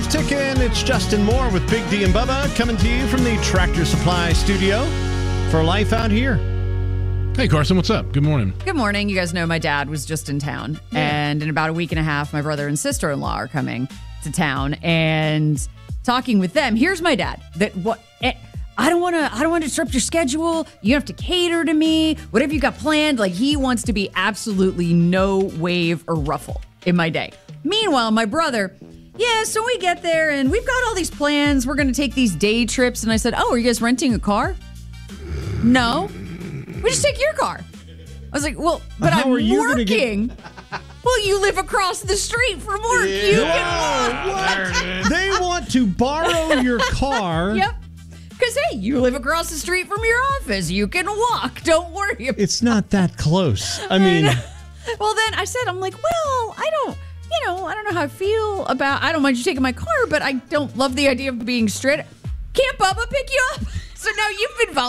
Time's ticking. It's Justin Moore with Big D and Bubba coming to you from the Tractor Supply Studio for Life Out Here. Hey, Carson, what's up? Good morning. Good morning. You guys know my dad was just in town. Yeah. And in about a week and a half, my brother and sister-in-law are coming to town. And talking with them, here's my dad. I don't want to disrupt your schedule. You have to cater to me. Whatever you got planned, like he wants to be absolutely no wave or ruffle in my day. Meanwhile, my brother, so we get there and we've got all these plans. We're going to take these day trips. And I said, are you guys renting a car? No. We just take your car. I was like, well, but I'm working. Well, you live across the street from work. Yeah. You can walk. They want to borrow your car. Yep. Because, hey, you live across the street from your office. You can walk. Don't worry. It's not that close. I mean... Well, then I said, I'm like, well, I don't know how I feel about, I don't mind you taking my car, but I don't love the idea of being straight. Can't Bubba pick you up? So now you've been